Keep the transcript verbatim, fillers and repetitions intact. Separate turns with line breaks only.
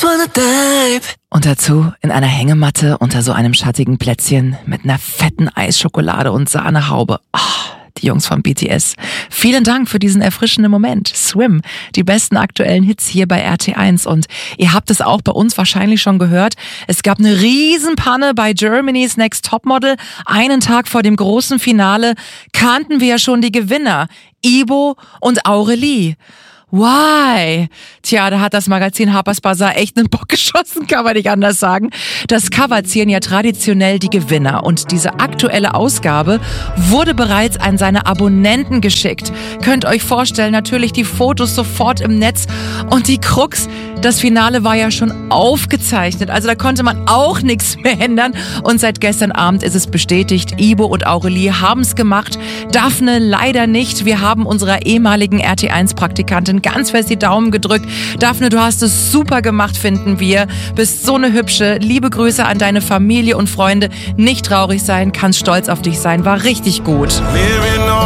wanna dive.
Und dazu in einer Hängematte unter so einem schattigen Plätzchen mit einer fetten Eisschokolade und Sahnehaube. Ah, die Jungs von B T S. Vielen Dank für diesen erfrischenden Moment. Swim, die besten aktuellen Hits hier bei R T eins. Und ihr habt es auch bei uns wahrscheinlich schon gehört. Es gab eine Riesenpanne bei Germany's Next Topmodel. Einen Tag vor dem großen Finale kannten wir ja schon die Gewinner. Ibo und Aurelie. Why? Tja, da hat das Magazin Harper's Bazaar echt einen Bock geschossen, kann man nicht anders sagen. Das Cover zieren ja traditionell die Gewinner und diese aktuelle Ausgabe wurde bereits an seine Abonnenten geschickt. Könnt euch vorstellen, natürlich die Fotos sofort im Netz und die Krux, das Finale war ja schon aufgezeichnet, also da konnte man auch nichts mehr ändern und seit gestern Abend ist es bestätigt, Ibo und Aurelie haben's gemacht, Daphne leider nicht. Wir haben unserer ehemaligen R T eins Praktikantin ganz fest die Daumen gedrückt. Daphne, du hast es super gemacht, finden wir. Bist so eine hübsche. Liebe Grüße an deine Familie und Freunde. Nicht traurig sein, kannst stolz auf dich sein. War richtig gut.